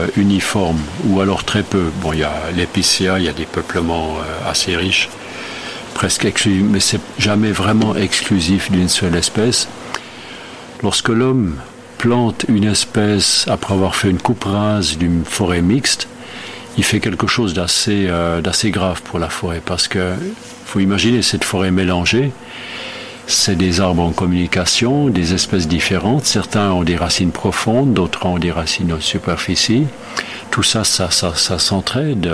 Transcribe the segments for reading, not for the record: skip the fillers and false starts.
uniforme, ou alors très peu. Bon, il y a l'épicéa, il y a des peuplements assez riches, presque exclusifs, mais c'est jamais vraiment exclusif d'une seule espèce. Lorsque l'homme plante une espèce après avoir fait une coupe rase d'une forêt mixte, il fait quelque chose d'assez grave pour la forêt, parce que faut imaginer cette forêt mélangée. C'est des arbres en communication, des espèces différentes. Certains ont des racines profondes, d'autres ont des racines en superficie. Tout ça, ça s'entraide.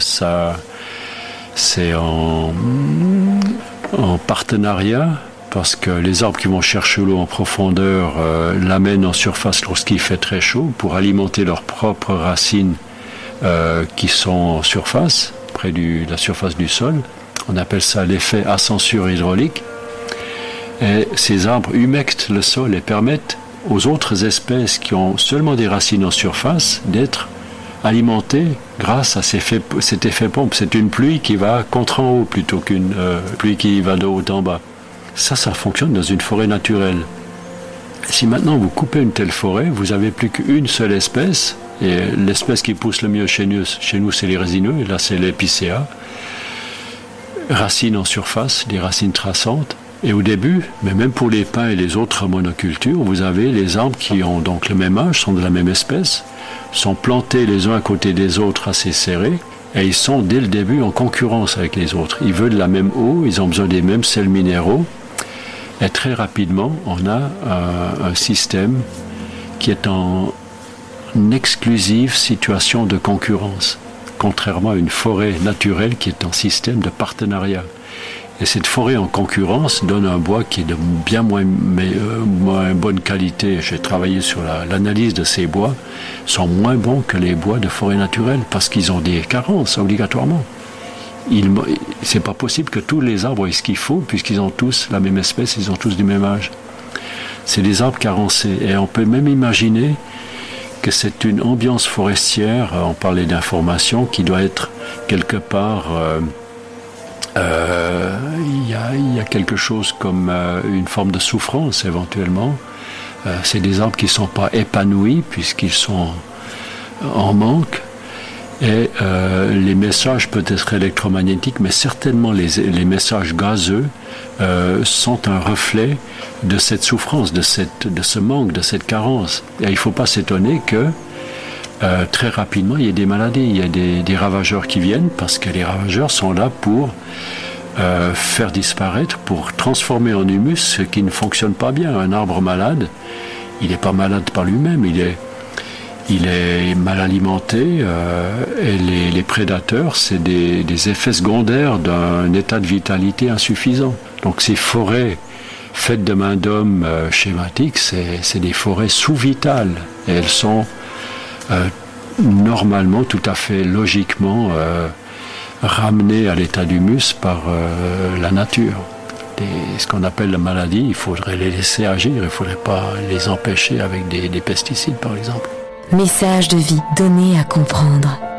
C'est en partenariat, parce que les arbres qui vont chercher l'eau en profondeur l'amènent en surface lorsqu'il fait très chaud pour alimenter leurs propres racines qui sont en surface, près de la surface du sol. On appelle ça l'effet ascensure hydraulique. Et ces arbres humectent le sol et permettent aux autres espèces qui ont seulement des racines en surface d'être alimentées grâce à cet effet pompe. C'est une pluie qui va contre en haut plutôt qu'une pluie qui va de haut en bas. Ça fonctionne dans une forêt naturelle. Si maintenant vous coupez une telle forêt, vous n'avez plus qu'une seule espèce, et l'espèce qui pousse le mieux chez nous c'est les résineux, et là c'est l'épicéa. Racines en surface, des racines traçantes. Et au début, mais même pour les pins et les autres monocultures, vous avez les arbres qui ont donc le même âge, sont de la même espèce, sont plantés les uns à côté des autres assez serrés, et ils sont dès le début en concurrence avec les autres. Ils veulent la même eau, ils ont besoin des mêmes sels minéraux, et très rapidement, on a un système qui est en exclusive situation de concurrence, contrairement à une forêt naturelle qui est en système de partenariat. Et cette forêt en concurrence donne un bois qui est de bien moins bonne qualité. J'ai travaillé sur l'analyse de ces bois. Ils sont moins bons que les bois de forêt naturelle parce qu'ils ont des carences obligatoirement. C'est pas possible que tous les arbres aient ce qu'il faut puisqu'ils ont tous la même espèce, ils ont tous du même âge. C'est des arbres carencés. Et on peut même imaginer que c'est une ambiance forestière, on parlait d'information, qui doit être quelque part... il y a quelque chose comme une forme de souffrance éventuellement. C'est des arbres qui ne sont pas épanouis puisqu'ils sont en manque. Et les messages peuvent être électromagnétiques, mais certainement les messages gazeux sont un reflet de cette souffrance, de ce manque, de cette carence. Et il ne faut pas s'étonner que très rapidement, il y a des maladies, il y a des ravageurs qui viennent, parce que les ravageurs sont là pour faire disparaître, pour transformer en humus ce qui ne fonctionne pas bien. Un arbre malade, il n'est pas malade par lui-même, il est mal alimenté, et les prédateurs, c'est des effets secondaires d'un état de vitalité insuffisant. Donc ces forêts faites de main d'homme schématiques, c'est des forêts sous-vitales, et elles sont normalement, tout à fait logiquement ramenées à l'état d'humus par la nature. Ce qu'on appelle la maladie, il faudrait les laisser agir, il ne faudrait pas les empêcher avec des pesticides par exemple. Message de vie donné à comprendre.